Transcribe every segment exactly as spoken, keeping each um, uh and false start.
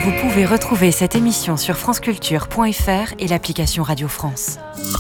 Vous pouvez retrouver cette émission sur franceculture point f r et l'application Radio France.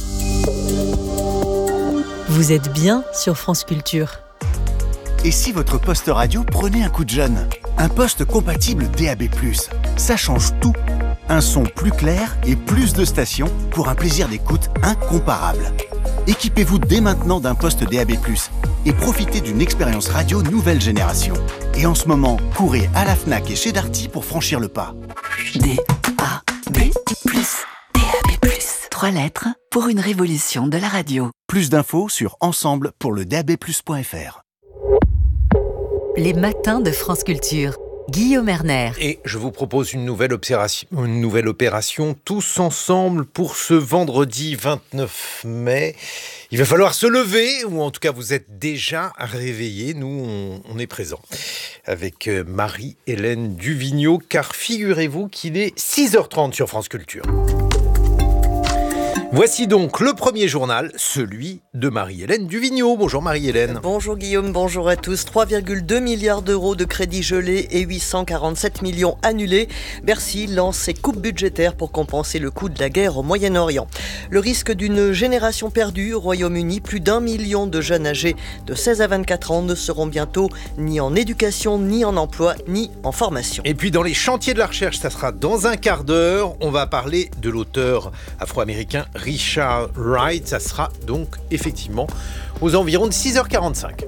Vous êtes bien sur France Culture. Et si votre poste radio prenait un coup de jeune ? Un poste compatible D A B plus, ça change tout. Un son plus clair et plus de stations pour un plaisir d'écoute incomparable. Équipez-vous dès maintenant d'un poste D A B plus et profitez d'une expérience radio nouvelle génération. Et en ce moment, courez à la Fnac et chez Darty pour franchir le pas. D A B plus, D A B plus. Trois lettres pour une révolution de la radio. Plus d'infos sur ensemble pour le d a b plus point f r. Les matins de France Culture. Guillaume Erner. Et je vous propose une nouvelle opération, une nouvelle opération tous ensemble pour ce vendredi vingt-neuf mai. Il va falloir se lever, ou en tout cas vous êtes déjà réveillés. Nous, on, on est présents avec Marie-Hélène Duvigneau, car figurez-vous qu'il est six heures trente sur France Culture. Voici donc le premier journal, celui de Marie-Hélène Duvigneau. Bonjour Marie-Hélène. Bonjour Guillaume, bonjour à tous. trois virgule deux milliards d'euros de crédits gelés et huit cent quarante-sept millions annulés. Bercy lance ses coupes budgétaires pour compenser le coût de la guerre au Moyen-Orient. Le risque d'une génération perdue au Royaume-Uni, plus d'un million de jeunes âgés de seize à vingt-quatre ans ne seront bientôt ni en éducation, ni en emploi, ni en formation. Et puis dans les chantiers de la recherche, ça sera dans un quart d'heure. On va parler de l'auteur afro-américain Richard Wright. Ça sera donc effectivement aux environs de six heures quarante-cinq.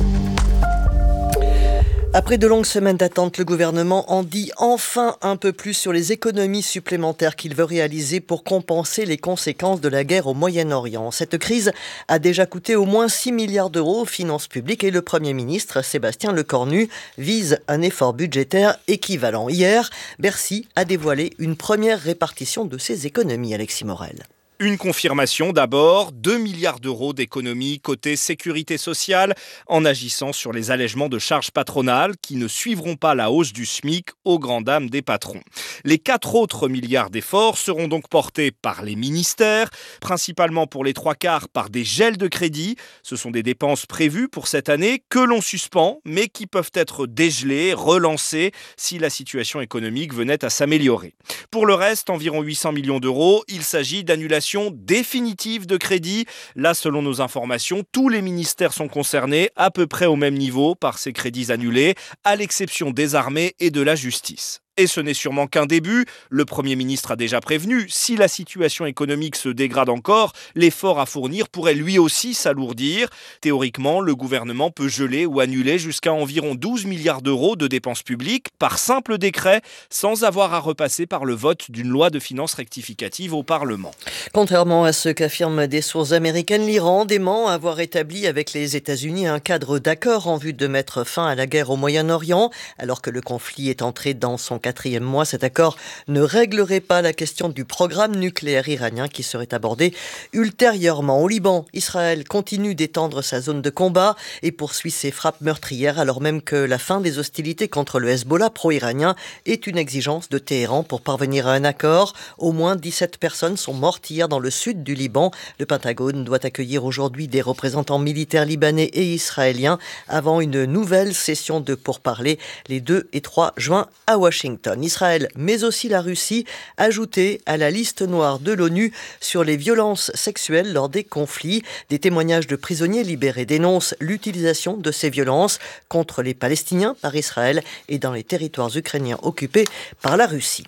Après de longues semaines d'attente, le gouvernement en dit enfin un peu plus sur les économies supplémentaires qu'il veut réaliser pour compenser les conséquences de la guerre au Moyen-Orient. Cette crise a déjà coûté au moins six milliards d'euros aux finances publiques et le Premier ministre, Sébastien Lecornu, vise un effort budgétaire équivalent. Hier, Bercy a dévoilé une première répartition de ces économies, Alexis Morel. Une confirmation d'abord, deux milliards d'euros d'économies côté sécurité sociale en agissant sur les allègements de charges patronales qui ne suivront pas la hausse du SMIC aux grandes dames des patrons. Les quatre autres milliards d'efforts seront donc portés par les ministères, principalement pour les trois quarts par des gels de crédits. Ce sont des dépenses prévues pour cette année que l'on suspend mais qui peuvent être dégelées, relancées si la situation économique venait à s'améliorer. Pour le reste, environ huit cents millions d'euros, il s'agit d'annulation définitive de crédit. Là, selon nos informations, tous les ministères sont concernés à peu près au même niveau par ces crédits annulés, à l'exception des armées et de la justice. Et ce n'est sûrement qu'un début. Le Premier ministre a déjà prévenu, si la situation économique se dégrade encore, l'effort à fournir pourrait lui aussi s'alourdir. Théoriquement, le gouvernement peut geler ou annuler jusqu'à environ douze milliards d'euros de dépenses publiques par simple décret, sans avoir à repasser par le vote d'une loi de finances rectificative au Parlement. Contrairement à ce qu'affirment des sources américaines, l'Iran dément avoir établi avec les États-Unis un cadre d'accord en vue de mettre fin à la guerre au Moyen-Orient, alors que le conflit est entré dans son quatrième mois. Cet accord ne réglerait pas la question du programme nucléaire iranien qui serait abordé ultérieurement. Au Liban, Israël continue d'étendre sa zone de combat et poursuit ses frappes meurtrières alors même que la fin des hostilités contre le Hezbollah pro-iranien est une exigence de Téhéran pour parvenir à un accord. Au moins dix-sept personnes sont mortes hier dans le sud du Liban. Le Pentagone doit accueillir aujourd'hui des représentants militaires libanais et israéliens avant une nouvelle session de pourparlers les deux et trois juin à Washington. Israël, mais aussi la Russie, ajoutée à la liste noire de l'ONU sur les violences sexuelles lors des conflits. Des témoignages de prisonniers libérés dénoncent l'utilisation de ces violences contre les Palestiniens par Israël et dans les territoires ukrainiens occupés par la Russie.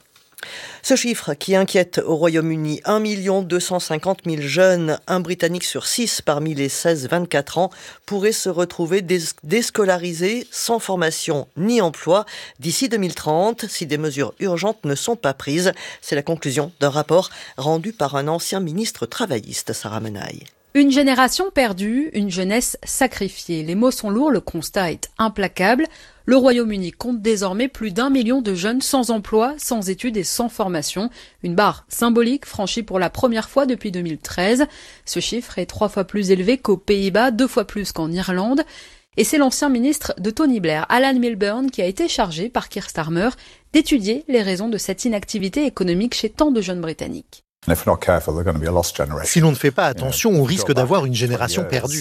Ce chiffre qui inquiète au Royaume-Uni, un million deux cent cinquante mille jeunes, un Britannique sur six parmi les seize à vingt-quatre ans, pourraient se retrouver dés- déscolarisés sans formation ni emploi d'ici deux mille trente si des mesures urgentes ne sont pas prises. C'est la conclusion d'un rapport rendu par un ancien ministre travailliste, Sarah Menaille. Une génération perdue, une jeunesse sacrifiée. Les mots sont lourds, le constat est implacable. Le Royaume-Uni compte désormais plus d'un million de jeunes sans emploi, sans études et sans formation. Une barre symbolique franchie pour la première fois depuis deux mille treize. Ce chiffre est trois fois plus élevé qu'aux Pays-Bas, deux fois plus qu'en Irlande. Et c'est l'ancien ministre de Tony Blair, Alan Milburn, qui a été chargé par Keir Starmer d'étudier les raisons de cette inactivité économique chez tant de jeunes Britanniques. Si l'on ne fait pas attention, on risque d'avoir une génération perdue.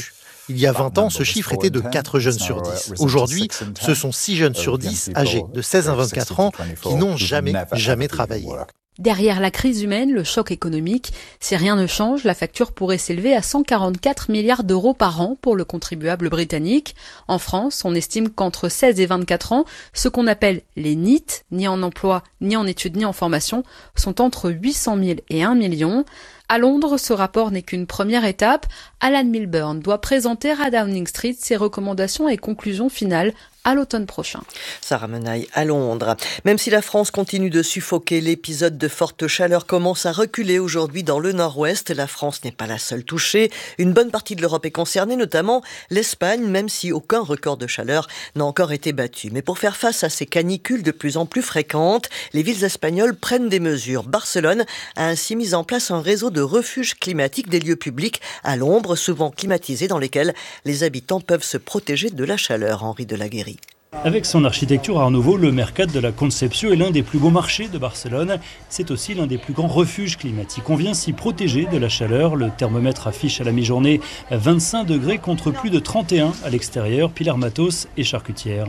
Il y a vingt ans, ce chiffre était de quatre jeunes sur dix. Aujourd'hui, ce sont six jeunes sur dix âgés de seize à vingt-quatre ans qui n'ont jamais, jamais travaillé. Derrière la crise humaine, le choc économique, si rien ne change, la facture pourrait s'élever à cent quarante-quatre milliards d'euros par an pour le contribuable britannique. En France, on estime qu'entre seize et vingt-quatre ans, ce qu'on appelle les N I T, ni en emploi, ni en études, ni en formation, sont entre huit cent mille et un million. À Londres, ce rapport n'est qu'une première étape. Alan Milburn doit présenter à Downing Street ses recommandations et conclusions finales à l'automne prochain. Sarah Menaille à Londres. Même si la France continue de suffoquer, l'épisode de forte chaleur commence à reculer aujourd'hui dans le nord-ouest. La France n'est pas la seule touchée. Une bonne partie de l'Europe est concernée, notamment l'Espagne, même si aucun record de chaleur n'a encore été battu. Mais pour faire face à ces canicules de plus en plus fréquentes, les villes espagnoles prennent des mesures. Barcelone a ainsi mis en place un réseau de refuges climatiques, des lieux publics à l'ombre, souvent climatisés, dans lesquels les habitants peuvent se protéger de la chaleur. Henri Delaguérie. Avec son architecture Art Nouveau, le Mercat de la Concepció est l'un des plus beaux marchés de Barcelone. C'est aussi l'un des plus grands refuges climatiques. On vient s'y protéger de la chaleur. Le thermomètre affiche à la mi-journée vingt-cinq degrés contre plus de trente et un à l'extérieur. Pilar Matos est charcutière.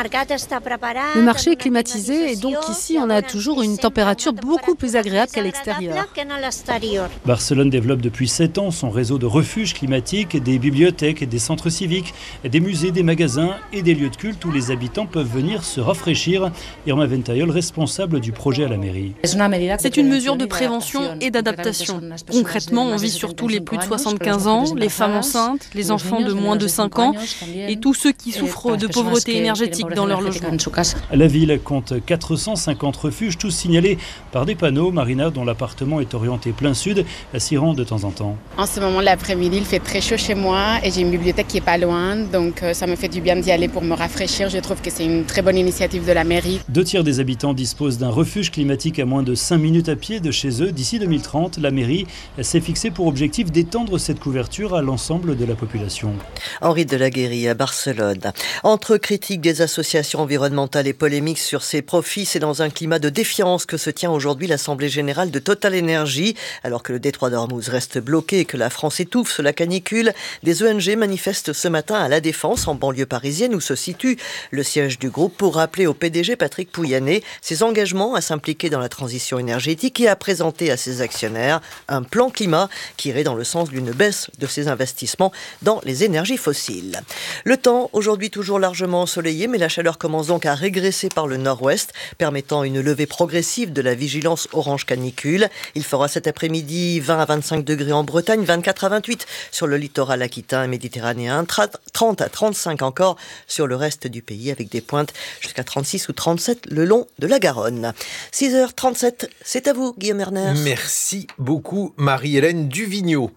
Le marché est climatisé et donc ici on a toujours une température beaucoup plus agréable qu'à l'extérieur. Barcelone développe depuis sept ans son réseau de refuges climatiques, des bibliothèques, des centres civiques, des musées, des magasins et des lieux de culte où les habitants peuvent venir se rafraîchir. Irma Ventayol, responsable du projet à la mairie. C'est une mesure de prévention et d'adaptation. Concrètement, on vise surtout les plus de soixante-quinze ans, les femmes enceintes, les enfants de moins de cinq ans et tous ceux qui souffrent de pauvreté énergétique dans leur logement. La ville compte quatre cent cinquante refuges, tous signalés par des panneaux. Marina, dont l'appartement est orienté plein sud, s'y rend de temps en temps. En ce moment, l'après-midi, il fait très chaud chez moi et j'ai une bibliothèque qui est pas loin, donc ça me fait du bien d'y aller pour me rafraîchir. Je trouve que c'est une très bonne initiative de la mairie. Deux tiers des habitants disposent d'un refuge climatique à moins de cinq minutes à pied de chez eux. D'ici deux mille trente, la mairie s'est fixée pour objectif d'étendre cette couverture à l'ensemble de la population. Henri Delaguérie à Barcelone. Entre critiques des associations environnementales et polémiques sur ses profits, c'est dans un climat de défiance que se tient aujourd'hui l'Assemblée générale de Total Energy. Alors que le détroit d'Ormuz reste bloqué et que la France étouffe sous la canicule, des O N G manifestent ce matin à La Défense, en banlieue parisienne, où se situe le siège du groupe, pour rappeler au P D G Patrick Pouyanné ses engagements à s'impliquer dans la transition énergétique et à présenter à ses actionnaires un plan climat qui irait dans le sens d'une baisse de ses investissements dans les énergies fossiles. Le temps, aujourd'hui toujours largement ensoleillé, mais la chaleur commence donc à régresser par le nord-ouest, permettant une levée progressive de la vigilance orange canicule. Il fera cet après-midi vingt à vingt-cinq degrés en Bretagne, vingt-quatre à vingt-huit sur le littoral aquitain et méditerranéen, trente à trente-cinq encore sur le reste du pays, avec des pointes jusqu'à trente-six ou trente-sept le long de la Garonne. six heures trente-sept, c'est à vous, Guillaume Erner. Merci beaucoup, Marie-Hélène Duvigneau.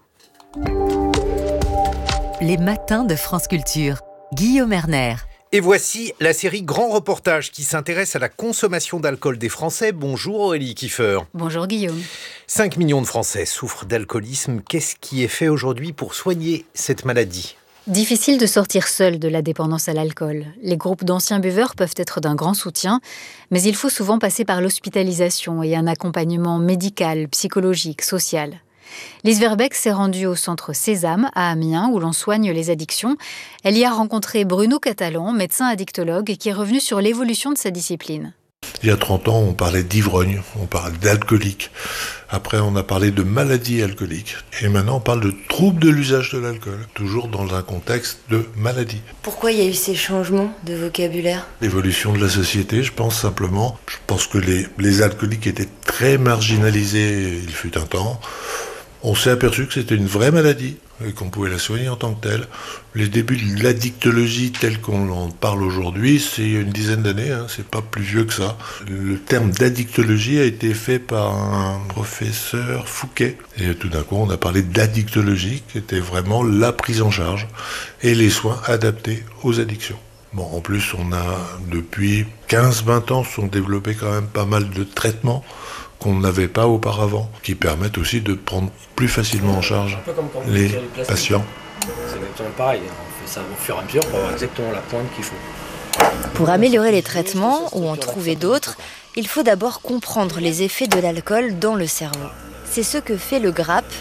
Les matins de France Culture. Guillaume Erner. Et voici la série Grand Reportage qui s'intéresse à la consommation d'alcool des Français. Bonjour Aurélie Kiefer. Bonjour Guillaume. cinq millions de Français souffrent d'alcoolisme. Qu'est-ce qui est fait aujourd'hui pour soigner cette maladie ? Difficile de sortir seul de la dépendance à l'alcool. Les groupes d'anciens buveurs peuvent être d'un grand soutien, mais il faut souvent passer par l'hospitalisation et un accompagnement médical, psychologique, social. Lise Verbeek s'est rendue au centre Sésame à Amiens où l'on soigne les addictions. Elle y a rencontré Bruno Catalan, médecin addictologue, qui est revenu sur l'évolution de sa discipline. Il y a trente ans, on parlait d'ivrogne, on parlait d'alcoolique. Après, on a parlé de maladie alcoolique. Et maintenant, on parle de troubles de l'usage de l'alcool, toujours dans un contexte de maladie. Pourquoi il y a eu ces changements de vocabulaire ? L'évolution de la société, je pense simplement. Je pense que les, les alcooliques étaient très marginalisés, il fut un temps. On s'est aperçu que c'était une vraie maladie et qu'on pouvait la soigner en tant que telle. Les débuts de l'addictologie telle qu'on en parle aujourd'hui, c'est il y a une dizaine d'années, hein, c'est pas plus vieux que ça. Le terme d'addictologie a été fait par un professeur Fouquet. Et tout d'un coup, on a parlé d'addictologie, qui était vraiment la prise en charge et les soins adaptés aux addictions. Bon, en plus, on a, depuis quinze à vingt ans, sont développés quand même pas mal de traitements qu'on n'avait pas auparavant, qui permettent aussi de prendre plus facilement en charge les patients. C'est exactement pareil, on fait ça au fur et à mesure pour avoir exactement la pointe qu'il faut. Pour améliorer les traitements ou en trouver d'autres, il faut d'abord comprendre les effets de l'alcool dans le cerveau. C'est ce que fait le G R A P,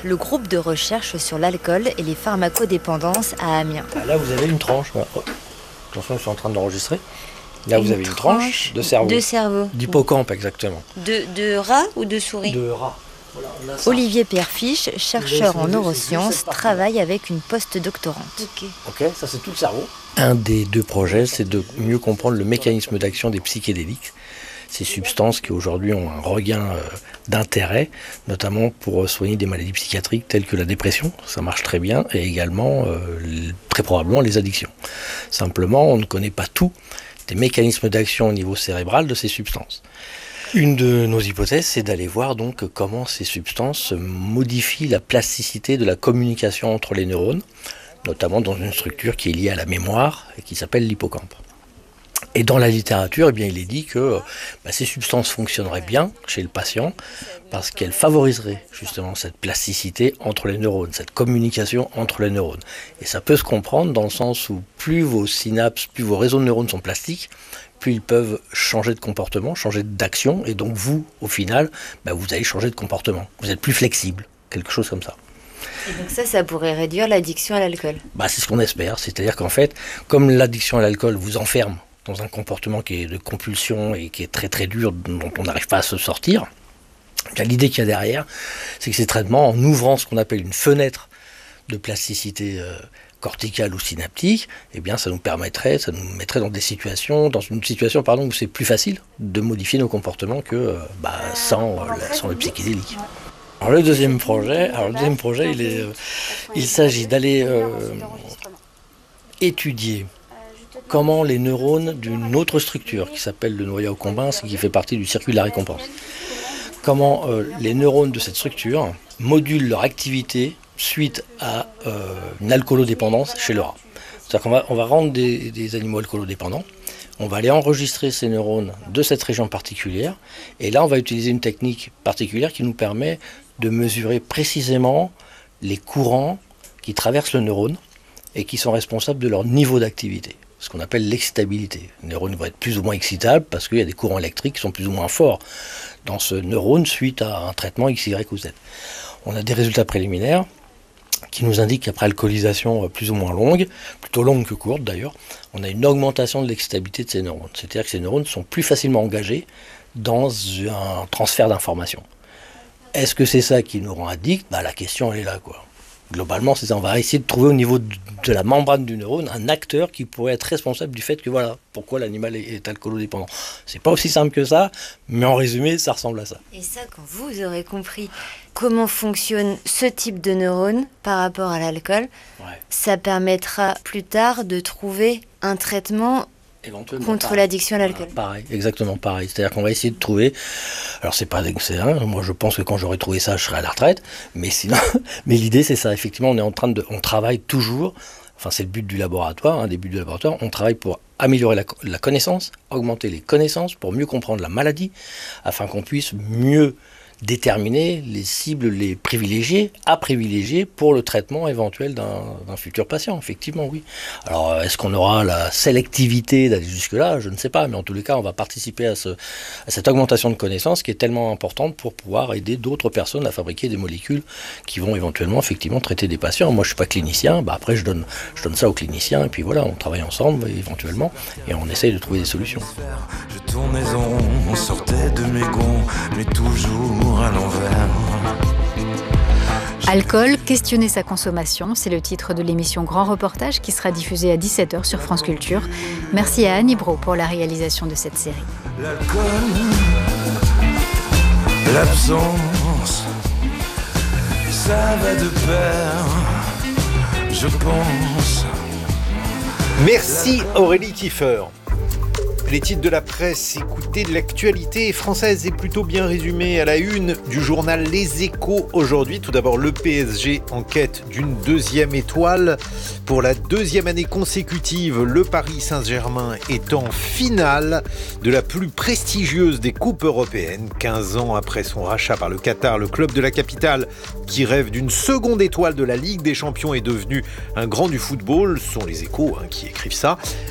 le groupe de recherche sur l'alcool et les pharmacodépendances à Amiens. Là, vous avez une tranche. Oh. Attention, je suis en train d'enregistrer. Là, une vous avez une tranche, tranche de cerveau. De cerveau. D'hippocampe, exactement. De, de rat ou de souris ? De rat. Voilà, Olivier Pierrefiche, chercheur en neurosciences, travaille avec une post-doctorante. Ok, okay, ça c'est tout le cerveau. Un des deux projets, c'est de mieux comprendre le mécanisme d'action des psychédéliques. Ces substances qui aujourd'hui ont un regain euh, d'intérêt, notamment pour soigner des maladies psychiatriques telles que la dépression, ça marche très bien, et également euh, très probablement les addictions. Simplement, on ne connaît pas tout des mécanismes d'action au niveau cérébral de ces substances. Une de nos hypothèses, c'est d'aller voir donc comment ces substances modifient la plasticité de la communication entre les neurones, notamment dans une structure qui est liée à la mémoire et qui s'appelle l'hippocampe. Et dans la littérature, eh bien, il est dit que bah, ces substances fonctionneraient bien chez le patient parce qu'elles favoriseraient justement cette plasticité entre les neurones, cette communication entre les neurones. Et ça peut se comprendre dans le sens où plus vos synapses, plus vos réseaux de neurones sont plastiques, plus ils peuvent changer de comportement, changer d'action, et donc vous, au final, bah, vous allez changer de comportement. Vous êtes plus flexible, quelque chose comme ça. Et donc ça, ça pourrait réduire l'addiction à l'alcool ? Bah, c'est ce qu'on espère, c'est-à-dire qu'en fait, comme l'addiction à l'alcool vous enferme dans un comportement qui est de compulsion et qui est très très dur, dont on n'arrive pas à se sortir, bien, l'idée qu'il y a derrière, c'est que ces traitements, en ouvrant ce qu'on appelle une fenêtre de plasticité euh, corticale ou synaptique, eh bien, ça nous permettrait, ça nous mettrait dans des situations, dans une situation pardon, où c'est plus facile de modifier nos comportements que euh, bah, sans, euh, sans le psychédélique. Alors le deuxième projet, alors le deuxième projet, il est, euh, il s'agit d'aller euh, étudier comment les neurones d'une autre structure qui s'appelle le noyau combin, qui fait partie du circuit de la récompense, comment euh, les neurones de cette structure modulent leur activité suite à euh, une alcoolodépendance chez le rat. C'est-à-dire qu'on va, on va rendre des, des animaux alcoolodépendants, on va aller enregistrer ces neurones de cette région particulière, et là on va utiliser une technique particulière qui nous permet de mesurer précisément les courants qui traversent le neurone et qui sont responsables de leur niveau d'activité, ce qu'on appelle l'excitabilité. Les neurones vont être plus ou moins excitables parce qu'il y a des courants électriques qui sont plus ou moins forts dans ce neurone suite à un traitement X, Y ou Z. On a des résultats préliminaires qui nous indiquent qu'après alcoolisation plus ou moins longue, plutôt longue que courte d'ailleurs, on a une augmentation de l'excitabilité de ces neurones. C'est-à-dire que ces neurones sont plus facilement engagés dans un transfert d'informations. Est-ce que c'est ça qui nous rend addicts ? Bah, la question elle est là, quoi. Globalement, c'est ça. On va essayer de trouver au niveau de la membrane du neurone un acteur qui pourrait être responsable du fait que voilà, pourquoi l'animal est alcoolodépendant. C'est pas aussi simple que ça, mais en résumé, ça ressemble à ça. Et ça, quand vous aurez compris comment fonctionne ce type de neurone par rapport à l'alcool, ouais. Ça permettra plus tard de trouver un traitement contre pareil. L'addiction à l'alcool. Voilà, pareil, exactement pareil. C'est-à-dire qu'on va essayer de trouver. Alors c'est pas, c'est hein, moi je pense que quand j'aurai trouvé ça, je serai à la retraite. Mais sinon, mais l'idée c'est ça. Effectivement, on est en train de, on travaille toujours. Enfin, c'est le but du laboratoire, un hein, des buts du laboratoire. On travaille pour améliorer la, la connaissance, augmenter les connaissances, pour mieux comprendre la maladie, afin qu'on puisse mieux déterminer les cibles, les privilégiés, à privilégier pour le traitement éventuel d'un, d'un futur patient, effectivement, oui. Alors, est-ce qu'on aura la sélectivité d'aller jusque-là ? Je ne sais pas, mais en tous les cas, on va participer à, ce, à cette augmentation de connaissances qui est tellement importante pour pouvoir aider d'autres personnes à fabriquer des molécules qui vont éventuellement, effectivement, traiter des patients. Moi, je ne suis pas clinicien, bah après, je donne, je donne ça aux cliniciens, et puis voilà, on travaille ensemble, éventuellement, et on essaye de trouver des solutions. Je tournais en rond, on sortait de mes gonds, mais toujours à l'envers. Alcool, questionner sa consommation, c'est le titre de l'émission Grand Reportage qui sera diffusée à dix-sept heures sur France Culture. Merci à Annie Brault pour la réalisation de cette série. L'alcool, l'absence, ça va de pair, je pense. Merci Aurélie Kiefer. Les titres de la presse, écoutez, l'actualité française est plutôt bien résumée à la une du journal Les Échos aujourd'hui. Tout d'abord, le P S G en quête d'une deuxième étoile. Pour la deuxième année consécutive, le Paris Saint-Germain est en finale de la plus prestigieuse des coupes européennes. quinze ans après son rachat par le Qatar, le club de la capitale, qui rêve d'une seconde étoile de la Ligue des Champions, est devenu un grand du football. Ce sont Les Échos hein, qui écrivent ça.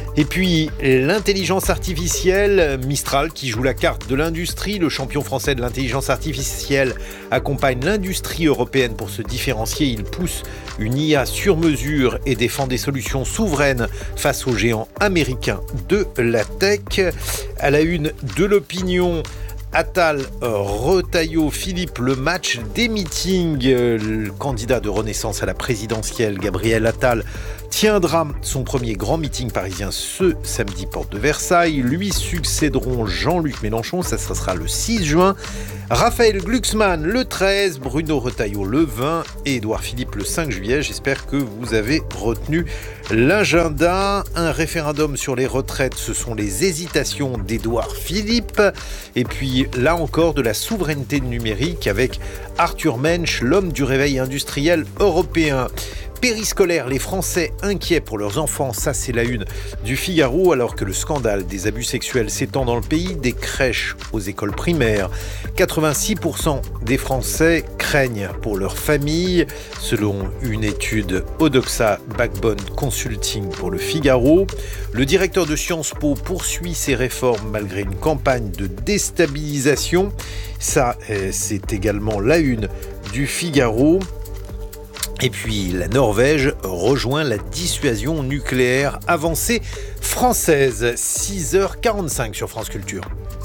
Et puis, l'intelligence artificielle, Mistral, qui joue la carte de l'industrie. Le champion français de l'intelligence artificielle accompagne l'industrie européenne pour se différencier. Il pousse une I A sur mesure et défend des solutions souveraines face aux géants américains de la tech. À la une de l'opinion, Attal, Retailleau, Philippe, le match des meetings. Le candidat de Renaissance à la présidentielle, Gabriel Attal, tiendra son premier grand meeting parisien ce samedi, porte de Versailles. Lui succéderont Jean-Luc Mélenchon, ça sera le six juin. Raphaël Glucksmann le treize, Bruno Retailleau le vingt et Édouard Philippe le cinq juillet. J'espère que vous avez retenu l'agenda. Un référendum sur les retraites, ce sont les hésitations d'Édouard Philippe. Et puis là encore, de la souveraineté numérique avec Arthur Mensch, l'homme du réveil industriel européen. Périscolaire, les Français inquiets pour leurs enfants, ça c'est la une du Figaro, alors que le scandale des abus sexuels s'étend dans le pays, des crèches aux écoles primaires. quatre-vingt-six pour cent des Français craignent pour leur famille, selon une étude Odoxa Backbone Consulting pour le Figaro. Le directeur de Sciences Po poursuit ses réformes malgré une campagne de déstabilisation. Ça, c'est également la une du Figaro. Et puis la Norvège rejoint la dissuasion nucléaire avancée française. six heures quarante-cinq sur France Culture.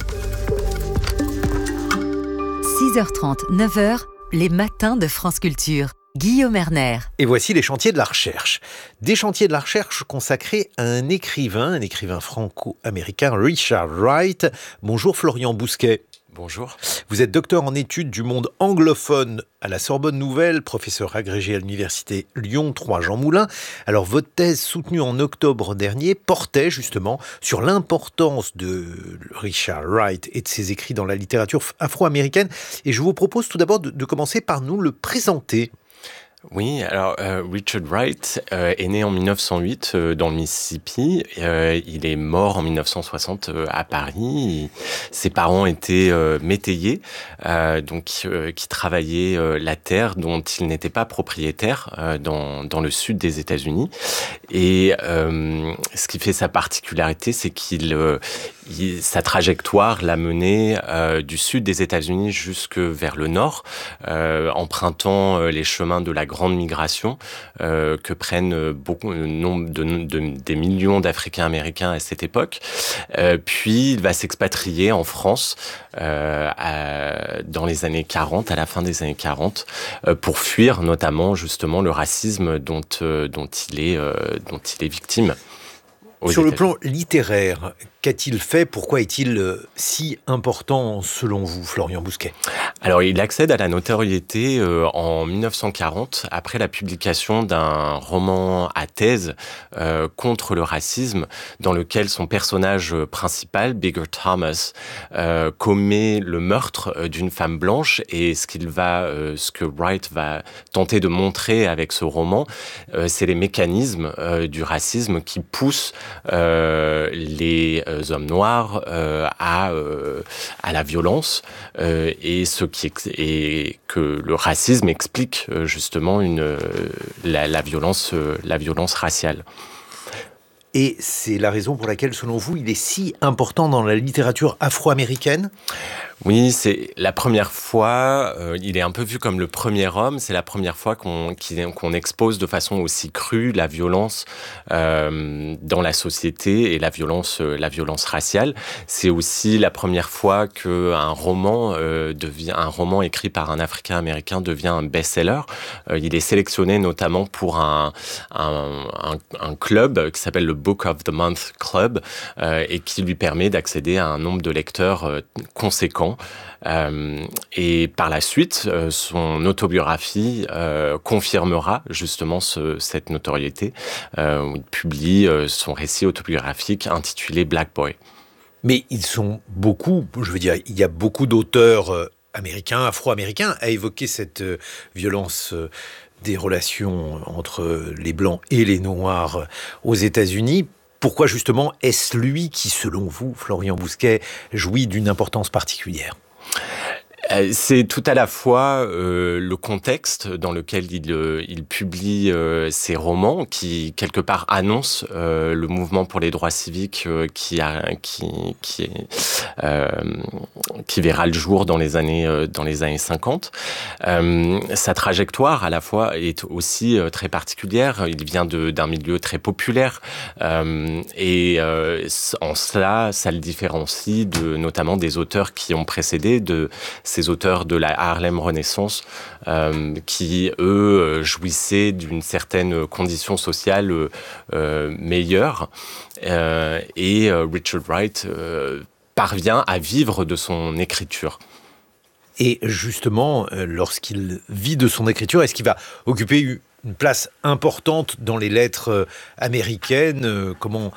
six heures trente, neuf heures, les matins de France Culture. Guillaume Erner. Et voici les chantiers de la recherche. Des chantiers de la recherche consacrés à un écrivain, un écrivain franco-américain, Richard Wright. Bonjour Florian Bousquet. Bonjour. Vous êtes docteur en études du monde anglophone à la Sorbonne Nouvelle, professeur agrégé à l'université Lyon trois Jean Moulin. Alors votre thèse soutenue en octobre dernier portait justement sur l'importance de Richard Wright et de ses écrits dans la littérature afro-américaine. Et je vous propose tout d'abord de, de commencer par nous le présenter. Oui, alors euh, Richard Wright euh, est né en mille neuf cent huit euh, dans le Mississippi. Euh, il est mort en mille neuf cent soixante euh, à Paris. Il, ses parents étaient euh, métayers, euh, donc euh, qui travaillaient euh, la terre dont il n'était pas propriétaire euh, dans dans le sud des États-Unis. Et euh, ce qui fait sa particularité, c'est qu'il euh, il, sa trajectoire l'a mené euh, du sud des États-Unis jusque vers le nord, euh, empruntant euh, les chemins de la grande migration euh, que prennent beaucoup nombre de, de, de des millions d'Africains-Américains à cette époque. Euh, puis il va s'expatrier en France euh, à, dans les années quarante, à la fin des années quarante, euh, pour fuir notamment justement le racisme dont euh, dont il est euh, dont il est victime. Sur le plan littéraire, qu'a-t-il fait ? Pourquoi est-il si important selon vous, Florian Bousquet ? Alors, il accède à la notoriété euh, en mille neuf cent quarante, après la publication d'un roman à thèse euh, contre le racisme, dans lequel son personnage principal, Bigger Thomas, euh, commet le meurtre euh, d'une femme blanche. Et ce qu'il va, euh, ce que Wright va tenter de montrer avec ce roman, euh, c'est les mécanismes euh, du racisme qui poussent euh, les euh, hommes noirs euh, à euh, à la violence euh, et ce qui ex- et que le racisme explique euh, justement une euh, la, la violence euh, la violence raciale. Et c'est la raison pour laquelle, selon vous, il est si important dans la littérature afro-américaine ? Oui, c'est la première fois, euh, il est un peu vu comme le premier homme, c'est la première fois qu'on, qu'on expose de façon aussi crue la violence euh, dans la société et la violence, euh, la violence raciale. C'est aussi la première fois qu'un roman, euh, devient, un roman écrit par un Africain-Américain devient un best-seller. Euh, il est sélectionné notamment pour un, un, un, un club qui s'appelle le Book of the Month Club euh, et qui lui permet d'accéder à un nombre de lecteurs euh, conséquent. Euh, et par la suite, euh, son autobiographie euh, confirmera justement ce, cette notoriété. Euh, où il publie euh, son récit autobiographique intitulé Black Boy. Mais ils sont beaucoup, je veux dire, il y a beaucoup d'auteurs euh, américains, afro-américains, à évoquer cette euh, violence euh, des relations entre les Blancs et les Noirs euh, aux États-Unis. Pourquoi justement est-ce lui qui, selon vous, Florian Bousquet, jouit d'une importance particulière ? C'est tout à la fois euh, le contexte dans lequel il, euh, il publie euh, ses romans, qui quelque part annonce euh, le mouvement pour les droits civiques euh, qui, a, qui, qui, est, euh, qui verra le jour dans les années, euh, dans les années cinquante. Euh, sa trajectoire à la fois est aussi euh, très particulière. Il vient de, d'un milieu très populaire euh, et euh, en cela, ça le différencie de, notamment des auteurs qui ont précédé, de ces auteurs de la Harlem Renaissance euh, qui, eux, jouissaient d'une certaine condition sociale euh, meilleure. Euh, et euh, Richard Wright euh, parvient à vivre de son écriture. Et justement, euh, lorsqu'il vit de son écriture, est-ce qu'il va occuper une place importante dans les lettres euh, américaines? euh, Comment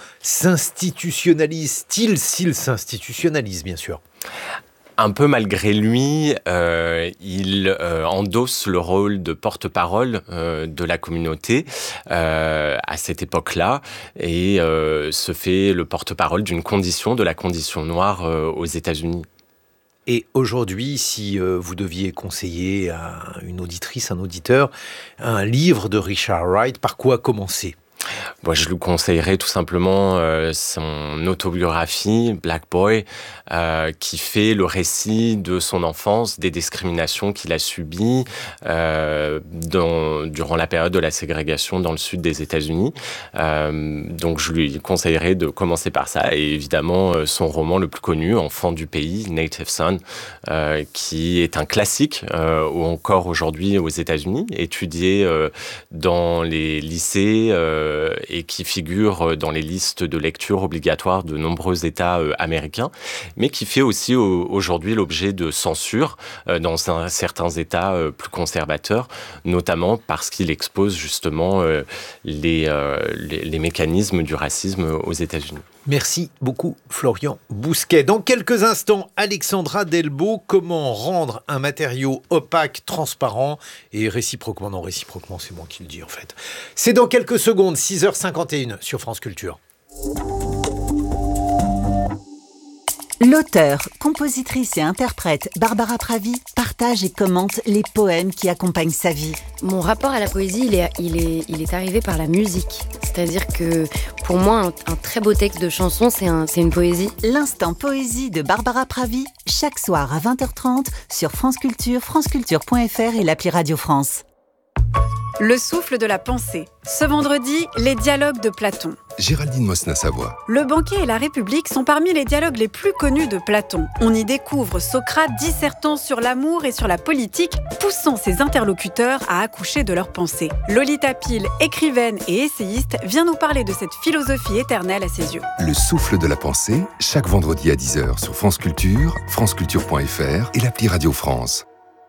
s'institutionnalise-t-il, s'il s'institutionnalise, bien sûr? Un peu malgré lui, euh, il euh, endosse le rôle de porte-parole euh, de la communauté euh, à cette époque-là et euh, se fait le porte-parole d'une condition, de la condition noire euh, aux États-Unis. Et aujourd'hui, si euh, vous deviez conseiller à une auditrice, un auditeur, un livre de Richard Wright, par quoi commencer ? Moi, je lui conseillerais tout simplement euh, son autobiographie, Black Boy, euh, qui fait le récit de son enfance, des discriminations qu'il a subies euh, dans, durant la période de la ségrégation dans le sud des États-Unis. Euh, donc, je lui conseillerais de commencer par ça. Et évidemment, euh, son roman le plus connu, Enfant du pays, Native Son, euh, qui est un classique euh, ou encore aujourd'hui aux États-Unis, étudié euh, dans les lycées euh, et qui figure dans les listes de lecture obligatoires de nombreux États euh, américains, mais qui fait aussi au, aujourd'hui l'objet de censure euh, dans un, certains États euh, plus conservateurs, notamment parce qu'il expose justement euh, les, euh, les, les mécanismes du racisme aux États-Unis. Merci beaucoup Florian Bousquet. Dans quelques instants, Alexandra Delbo, comment rendre un matériau opaque, transparent et réciproquement, non réciproquement c'est moi qui le dis en fait. C'est dans quelques secondes, six heures cinquante et une sur France Culture. L'auteure, compositrice et interprète Barbara Pravi partage et commente les poèmes qui accompagnent sa vie. Mon rapport à la poésie, il est, il est, il est arrivé par la musique. C'est-à-dire que pour moi, un, un très beau texte de chanson, c'est, un, c'est une poésie. L'instant poésie de Barbara Pravi, chaque soir à vingt heures trente sur France Culture, franceculture point f r et l'appli Radio France. Le souffle de la pensée. Ce vendredi, les dialogues de Platon. Géraldine Mosna-Savoie. Le banquet et la République sont parmi les dialogues les plus connus de Platon. On y découvre Socrate dissertant sur l'amour et sur la politique, poussant ses interlocuteurs à accoucher de leurs pensées. Lolita Pile, écrivaine et essayiste, vient nous parler de cette philosophie éternelle à ses yeux. Le souffle de la pensée, chaque vendredi à dix heures sur France Culture, franceculture point f r et l'appli Radio France.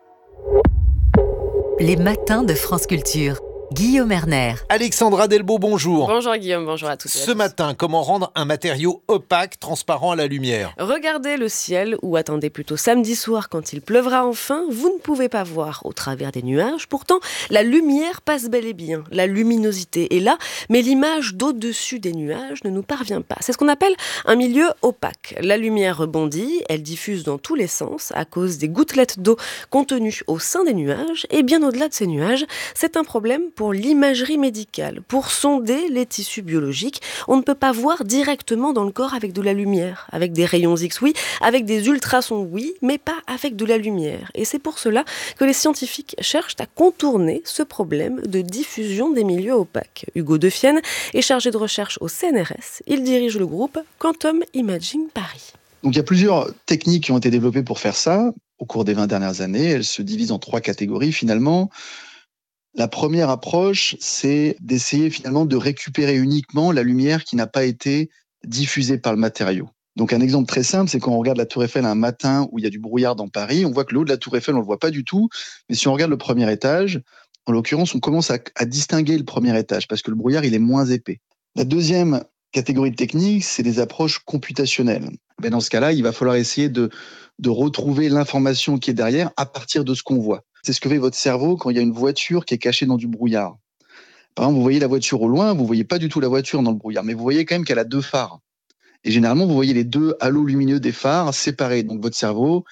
Les matins de France Culture. Guillaume Erner. Alexandra Delbo, bonjour. Bonjour Guillaume, bonjour à tous. Ce matin, comment rendre un matériau opaque, transparent à la lumière ? Regardez le ciel ou attendez plutôt samedi soir quand il pleuvra enfin. Vous ne pouvez pas voir au travers des nuages. Pourtant, la lumière passe bel et bien. La luminosité est là, mais l'image d'au-dessus des nuages ne nous parvient pas. C'est ce qu'on appelle un milieu opaque. La lumière rebondit, elle diffuse dans tous les sens à cause des gouttelettes d'eau contenues au sein des nuages. Et bien au-delà de ces nuages, c'est un problème pour l'imagerie médicale. Pour sonder les tissus biologiques, on ne peut pas voir directement dans le corps avec de la lumière. Avec des rayons X, oui, avec des ultrasons, oui, mais pas avec de la lumière. Et c'est pour cela que les scientifiques cherchent à contourner ce problème de diffusion des milieux opaques. Hugo Defienne est chargé de recherche au C N R S. Il dirige le groupe Quantum Imaging Paris. Donc il y a plusieurs techniques qui ont été développées pour faire ça au cours des vingt dernières années. Elles se divisent en trois catégories finalement. La première approche, c'est d'essayer finalement de récupérer uniquement la lumière qui n'a pas été diffusée par le matériau. Donc un exemple très simple, c'est quand on regarde la Tour Eiffel un matin où il y a du brouillard dans Paris, on voit que le haut de la Tour Eiffel, on ne le voit pas du tout, mais si on regarde le premier étage, en l'occurrence, on commence à, à distinguer le premier étage parce que le brouillard, il est moins épais. La deuxième catégorie de techniques, c'est des approches computationnelles. Ben dans ce cas-là, il va falloir essayer de, de retrouver l'information qui est derrière à partir de ce qu'on voit. C'est ce que fait votre cerveau quand il y a une voiture qui est cachée dans du brouillard. Par exemple, vous voyez la voiture au loin, vous ne voyez pas du tout la voiture dans le brouillard, mais vous voyez quand même qu'elle a deux phares. Et généralement, vous voyez les deux halos lumineux des phares séparés. Donc votre cerveau,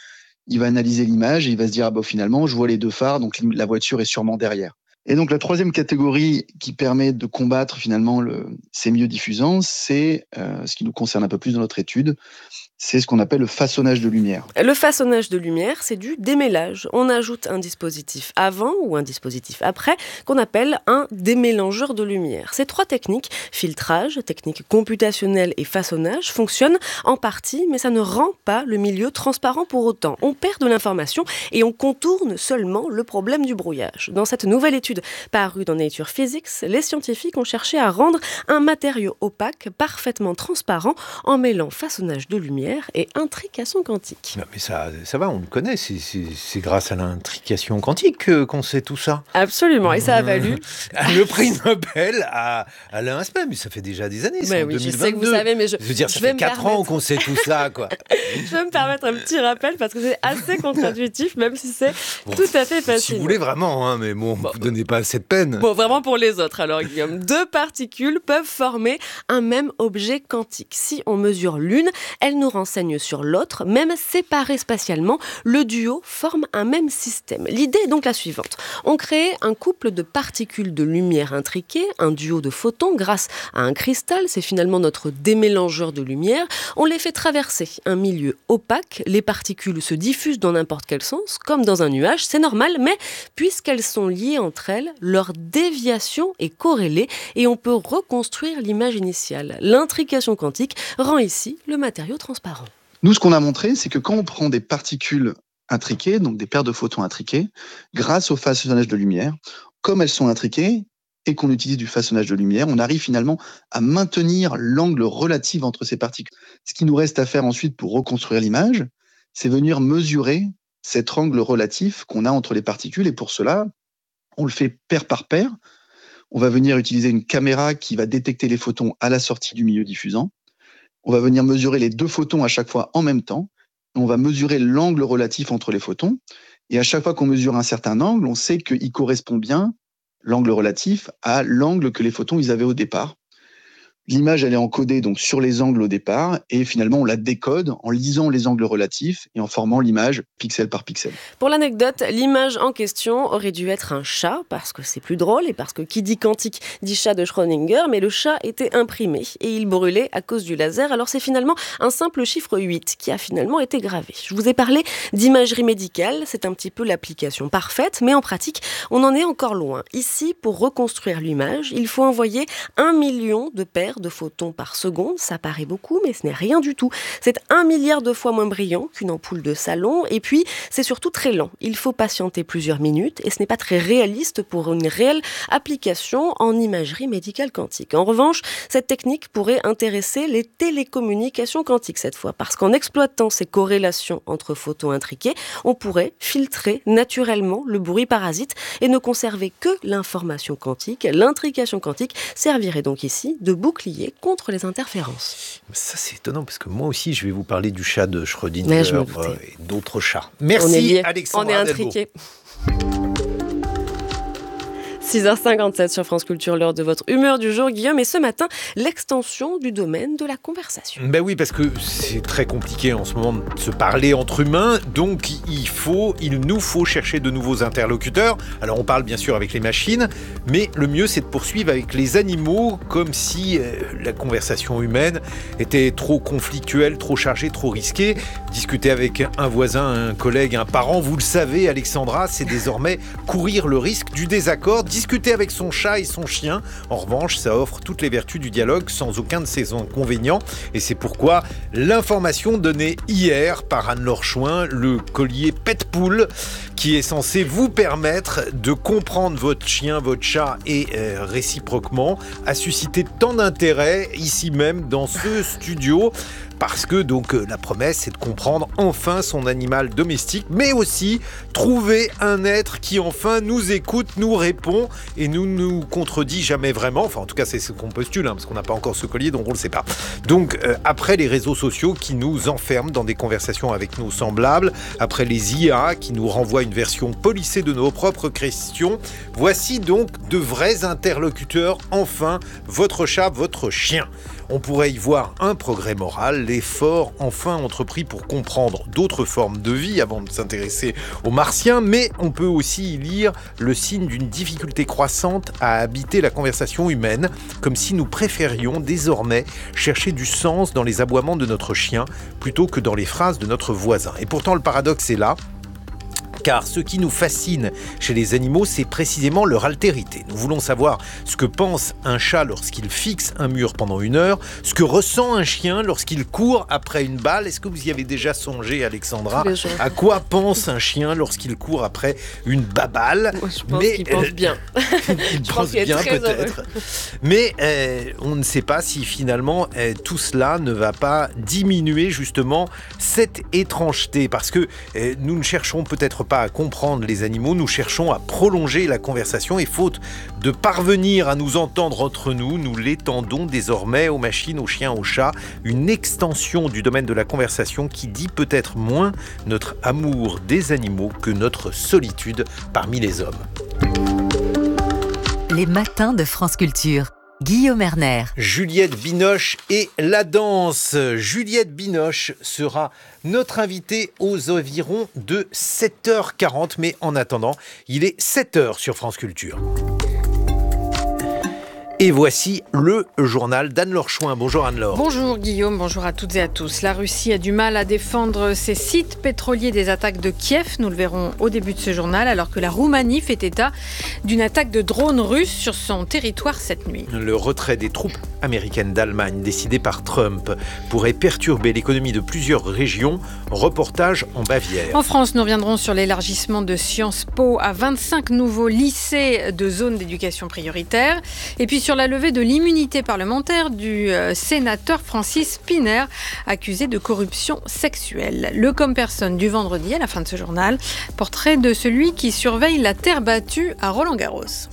il va analyser l'image et il va se dire, ah bah finalement, je vois les deux phares, donc la voiture est sûrement derrière. Et donc la troisième catégorie qui permet de combattre finalement le, ces milieux diffusants, c'est euh, ce qui nous concerne un peu plus dans notre étude, c'est ce qu'on appelle le façonnage de lumière. Le façonnage de lumière, c'est du démêlage. On ajoute un dispositif avant ou un dispositif après qu'on appelle un démélangeur de lumière. Ces trois techniques, filtrage, technique computationnelle et façonnage, fonctionnent en partie, mais ça ne rend pas le milieu transparent pour autant. On perd de l'information et on contourne seulement le problème du brouillage. Dans cette nouvelle étude parue dans Nature Physics, les scientifiques ont cherché à rendre un matériau opaque parfaitement transparent en mêlant façonnage de lumière et intrication quantique. Non, mais ça, ça va, on le connaît, c'est, c'est, c'est grâce à l'intrication quantique euh, qu'on sait tout ça. Absolument, et ça a valu... Le prix Nobel à Alain Aspect, mais ça fait déjà des années, c'est mais en oui, deux mille vingt-deux. Je sais que vous savez, mais je, je veux dire, ça je fait quatre ans qu'on sait tout ça, quoi. Je vais me permettre un petit rappel, parce que c'est assez contre-intuitif, même si c'est bon, tout à fait facile. Si vous voulez vraiment, hein, mais bon, bon, vous ne donnez pas assez de peine. Bon, vraiment pour les autres, alors Guillaume. Deux particules peuvent former un même objet quantique. Si on mesure l'une, elle nous renseigne sur l'autre. Même séparés spatialement, le duo forme un même système. L'idée est donc la suivante. On crée un couple de particules de lumière intriquées, un duo de photons grâce à un cristal, c'est finalement notre démélangeur de lumière. On les fait traverser un milieu opaque, les particules se diffusent dans n'importe quel sens, comme dans un nuage, c'est normal, mais puisqu'elles sont liées entre elles, leur déviation est corrélée et on peut reconstruire l'image initiale. L'intrication quantique rend ici le matériau transparent. Nous, ce qu'on a montré, c'est que quand on prend des particules intriquées, donc des paires de photons intriqués, grâce au façonnage de lumière, comme elles sont intriquées et qu'on utilise du façonnage de lumière, on arrive finalement à maintenir l'angle relatif entre ces particules. Ce qui nous reste à faire ensuite pour reconstruire l'image, c'est venir mesurer cet angle relatif qu'on a entre les particules. Et pour cela, on le fait paire par paire. On va venir utiliser une caméra qui va détecter les photons à la sortie du milieu diffusant. On va venir mesurer les deux photons à chaque fois en même temps. On va mesurer l'angle relatif entre les photons. Et à chaque fois qu'on mesure un certain angle, on sait qu'il correspond bien, l'angle relatif, à l'angle que les photons ils avaient au départ. L'image, elle est encodée donc sur les angles au départ et finalement, on la décode en lisant les angles relatifs et en formant l'image pixel par pixel. Pour l'anecdote, l'image en question aurait dû être un chat parce que c'est plus drôle et parce que qui dit quantique dit chat de Schrödinger, mais le chat était imprimé et il brûlait à cause du laser. Alors c'est finalement un simple chiffre huit qui a finalement été gravé. Je vous ai parlé d'imagerie médicale, c'est un petit peu l'application parfaite, mais en pratique, on en est encore loin. Ici, pour reconstruire l'image, il faut envoyer un million de paires de photons par seconde, ça paraît beaucoup, mais ce n'est rien du tout. C'est un milliard de fois moins brillant qu'une ampoule de salon, et puis c'est surtout très lent. Il faut patienter plusieurs minutes, et ce n'est pas très réaliste pour une réelle application en imagerie médicale quantique. En revanche, cette technique pourrait intéresser les télécommunications quantiques cette fois, parce qu'en exploitant ces corrélations entre photons intriqués, on pourrait filtrer naturellement le bruit parasite et ne conserver que l'information quantique. L'intrication quantique servirait donc ici de bouclier contre les interférences. Ça, c'est étonnant parce que moi aussi, je vais vous parler du chat de Schrödinger euh, et d'autres chats. Merci, Alexandra On est intriqués. six heures cinquante-sept sur France Culture, l'heure de votre humeur du jour, Guillaume. Et ce matin, l'extension du domaine de la conversation. Ben oui, parce que c'est très compliqué en ce moment de se parler entre humains. Donc, il faut, il nous faut chercher de nouveaux interlocuteurs. Alors, on parle bien sûr avec les machines, mais le mieux, c'est de poursuivre avec les animaux, comme si euh, la conversation humaine était trop conflictuelle, trop chargée, trop risquée. Discuter avec un voisin, un collègue, un parent, vous le savez, Alexandra, c'est désormais courir le risque du désaccord. Discuter avec son chat et son chien, en revanche, ça offre toutes les vertus du dialogue sans aucun de ses inconvénients. Et c'est pourquoi l'information donnée hier par Anne-Laure Chouin, le collier Petpool, qui est censé vous permettre de comprendre votre chien, votre chat et euh, réciproquement, a suscité tant d'intérêt ici même dans ce studio. Parce que donc la promesse, c'est de comprendre enfin son animal domestique, mais aussi trouver un être qui enfin nous écoute, nous répond et nous nous contredit jamais vraiment. Enfin, en tout cas, c'est ce qu'on postule, hein, parce qu'on n'a pas encore ce collier, donc on le sait pas. Donc, euh, après les réseaux sociaux qui nous enferment dans des conversations avec nos semblables, après les I A qui nous renvoient une version polissée de nos propres questions, voici donc de vrais interlocuteurs, enfin, votre chat, votre chien. On pourrait y voir un progrès moral, l'effort enfin entrepris pour comprendre d'autres formes de vie avant de s'intéresser aux martiens, mais on peut aussi y lire le signe d'une difficulté croissante à habiter la conversation humaine, comme si nous préférions désormais chercher du sens dans les aboiements de notre chien plutôt que dans les phrases de notre voisin. Et pourtant le paradoxe est là. Car ce qui nous fascine chez les animaux, c'est précisément leur altérité. Nous voulons savoir ce que pense un chat lorsqu'il fixe un mur pendant une heure, ce que ressent un chien lorsqu'il court après une balle. Est-ce que vous y avez déjà songé, Alexandra ? À quoi pense un chien lorsqu'il court après une baballe ? Moi, je pense Mais, qu'il pense bien. il je pense bien, peut-être. Mais euh, on ne sait pas si finalement euh, tout cela ne va pas diminuer justement cette étrangeté. Parce que euh, nous ne cherchons peut-être pas à comprendre les animaux, nous cherchons à prolonger la conversation et faute de parvenir à nous entendre entre nous, nous l'étendons désormais aux machines, aux chiens, aux chats, une extension du domaine de la conversation qui dit peut-être moins notre amour des animaux que notre solitude parmi les hommes. Les matins de France Culture. Guillaume Erner. Juliette Binoche et la danse. Juliette Binoche sera notre invitée aux environs de sept heures quarante. Mais en attendant, il est sept heures sur France Culture. Et voici le journal d'Anne-Laure Chouin. Bonjour Anne-Laure. Bonjour Guillaume, bonjour à toutes et à tous. La Russie a du mal à défendre ses sites pétroliers des attaques de Kiev. Nous le verrons au début de ce journal, alors que la Roumanie fait état d'une attaque de drones russes sur son territoire cette nuit. Le retrait des troupes américaines d'Allemagne décidé par Trump pourrait perturber l'économie de plusieurs régions. Reportage en Bavière. En France, nous reviendrons sur l'élargissement de Sciences Po à vingt-cinq nouveaux lycées de zones d'éducation prioritaire. Et puis sur la levée de l'immunité parlementaire du euh, sénateur Francis Szpiner, accusé de corruption sexuelle. Le comme personne du vendredi à la fin de ce journal, portrait de celui qui surveille la terre battue à Roland-Garros.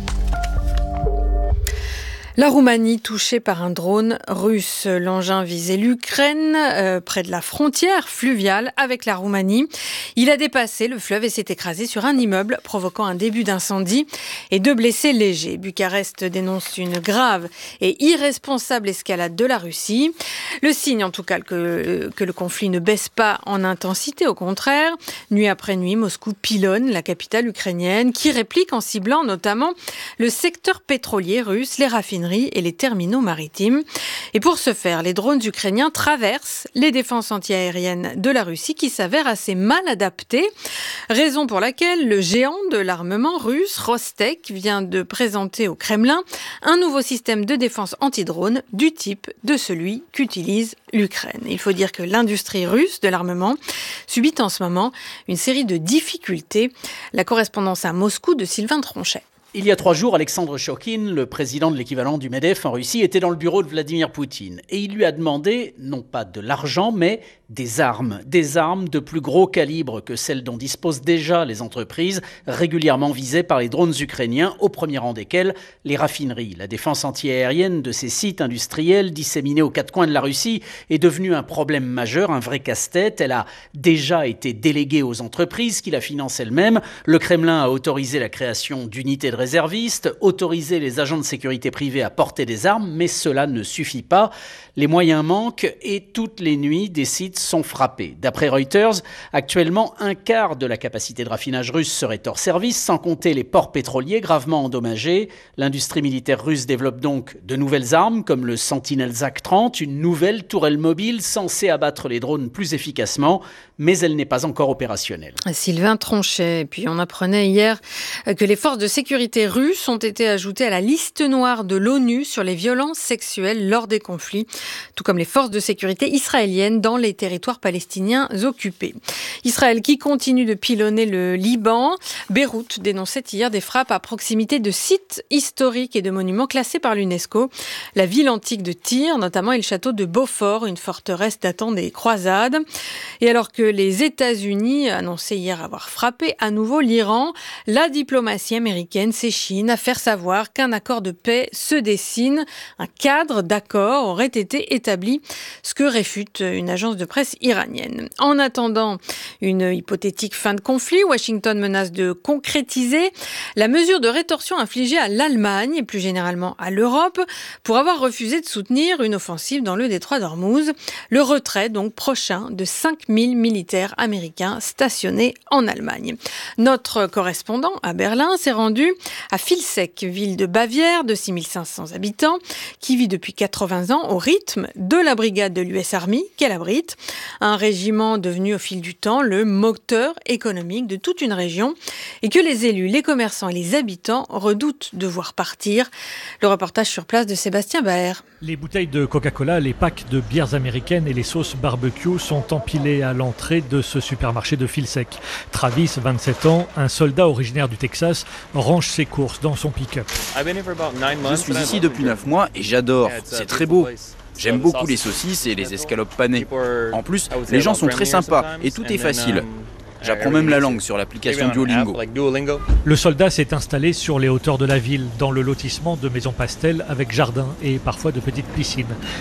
La Roumanie touchée par un drone russe. L'engin visait l'Ukraine, euh, près de la frontière fluviale avec la Roumanie. Il a dépassé le fleuve et s'est écrasé sur un immeuble, provoquant un début d'incendie et deux blessés légers. Bucarest dénonce une grave et irresponsable escalade de la Russie. Le signe, en tout cas, que, que le conflit ne baisse pas en intensité, au contraire. Nuit après nuit, Moscou pilonne la capitale ukrainienne, qui réplique en ciblant notamment le secteur pétrolier russe, les raffineries et les terminaux maritimes. Et pour ce faire, les drones ukrainiens traversent les défenses antiaériennes de la Russie qui s'avèrent assez mal adaptées. Raison pour laquelle le géant de l'armement russe, Rostec, vient de présenter au Kremlin un nouveau système de défense anti-drone du type de celui qu'utilise l'Ukraine. Il faut dire que l'industrie russe de l'armement subit en ce moment une série de difficultés. La correspondance à Moscou de Sylvain Tronchet. Il y a trois jours, Alexandre Shokin, le président de l'équivalent du MEDEF en Russie, était dans le bureau de Vladimir Poutine. Et il lui a demandé, non pas de l'argent, mais des armes. Des armes de plus gros calibre que celles dont disposent déjà les entreprises, régulièrement visées par les drones ukrainiens, au premier rang desquels les raffineries. La défense antiaérienne de ces sites industriels disséminés aux quatre coins de la Russie est devenue un problème majeur, un vrai casse-tête. Elle a déjà été déléguée aux entreprises qui la financent elles-mêmes. Le Kremlin a autorisé la création d'unités de réservistes, autoriser les agents de sécurité privés à porter des armes, mais cela ne suffit pas. Les moyens manquent et toutes les nuits, des sites sont frappés. D'après Reuters, actuellement, un quart de la capacité de raffinage russe serait hors service, sans compter les ports pétroliers gravement endommagés. L'industrie militaire russe développe donc de nouvelles armes, comme le Sentinel-Zak trente, une nouvelle tourelle mobile censée abattre les drones plus efficacement, mais elle n'est pas encore opérationnelle. Sylvain Tronchet. Et puis on apprenait hier que les forces de sécurité russes ont été ajoutées à la liste noire de l'ONU sur les violences sexuelles lors des conflits, tout comme les forces de sécurité israéliennes dans les territoires palestiniens occupés. Israël qui continue de pilonner le Liban. Beyrouth dénonçait hier des frappes à proximité de sites historiques et de monuments classés par l'UNESCO. La ville antique de Tyr, notamment, et le château de Beaufort, une forteresse datant des croisades. Et alors que les États-Unis annonçaient hier avoir frappé à nouveau l'Iran, la diplomatie américaine s'échine à faire savoir qu'un accord de paix se dessine. Un cadre d'accord aurait été établi, ce que réfute une agence de presse iranienne. En attendant, Une hypothétique fin de conflit, Washington menace de concrétiser la mesure de rétorsion infligée à l'Allemagne et plus généralement à l'Europe pour avoir refusé de soutenir une offensive dans le détroit d'Ormuz. Le retrait donc prochain de cinq mille militaires américains stationnés en Allemagne. Notre correspondant à Berlin s'est rendu à Vilseck, ville de Bavière de six mille cinq cents habitants, qui vit depuis quatre-vingts ans au rythme de la brigade de l'U S Army qu'elle abrite. Un régiment devenu au fil du temps le moteur économique de toute une région et que les élus, les commerçants et les habitants redoutent de voir partir. Le reportage sur place de Sébastien Baer. Les bouteilles de Coca-Cola, les packs de bières américaines et les sauces barbecue sont empilés à l'entrée de ce supermarché de Vilseck. Travis, vingt-sept ans, un soldat originaire du Texas, range ses courses dans son pick-up. Je suis ici depuis neuf mois et j'adore, c'est très beau. J'aime beaucoup les saucisses et les escalopes panées. En plus, les gens sont très sympas et tout est facile. J'apprends même la langue sur l'application Duolingo. Le soldat s'est installé sur les hauteurs de la ville, dans le lotissement de maisons pastel avec jardin et parfois de petites piscines.